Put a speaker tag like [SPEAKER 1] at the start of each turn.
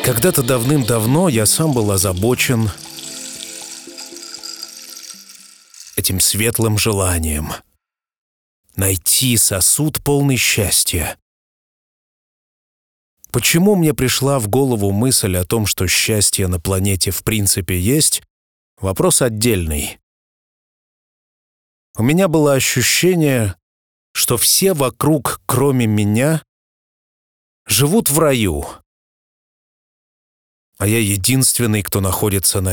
[SPEAKER 1] Когда-то давным-давно я сам был озабочен этим светлым желанием найти сосуд, полный счастья. Почему мне пришла в голову мысль о том, что счастье на планете в принципе есть, вопрос отдельный. У меня было ощущение, что все вокруг, кроме меня, живут в раю, а я единственный, кто находится на